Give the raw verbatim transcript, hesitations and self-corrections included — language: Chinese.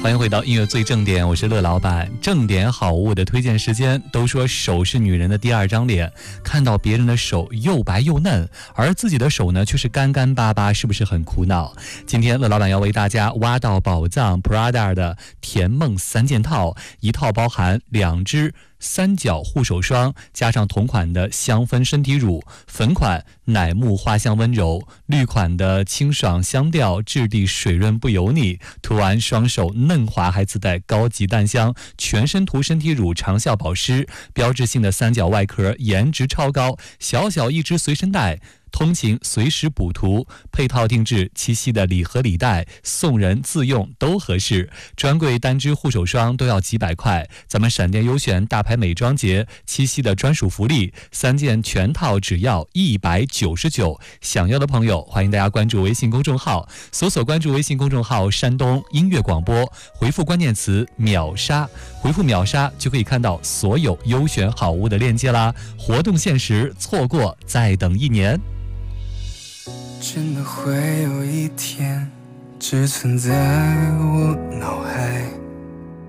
欢迎回到音乐最正点，我是乐老板。正点好物的推荐时间。都说手是女人的第二张脸，看到别人的手又白又嫩，而自己的手呢却是干干巴巴，是不是很苦恼？今天乐老板要为大家挖到宝藏 Prada 的甜梦三件套，一套包含两支三角护手霜，加上同款的香氛身体乳，粉款奶木花香温柔，绿款的清爽香调，质地水润不油腻，涂完双手嫩滑，还自带高级淡香，全身涂身体乳长效保湿，标志性的三角外壳，颜值超高，小小一只随身带，通勤随时补涂，配套定制七夕的礼盒礼袋，送人自用都合适。专柜单支护手霜都要几百块，咱们闪电优选大牌美妆节七夕的专属福利，三件全套只要一百九十九。想要的朋友，欢迎大家关注微信公众号，搜索关注微信公众号山东音乐广播，回复关键词秒杀，回复秒杀就可以看到所有优选好物的链接啦。活动限时，错过再等一年。 真的会有一天只存在我脑海，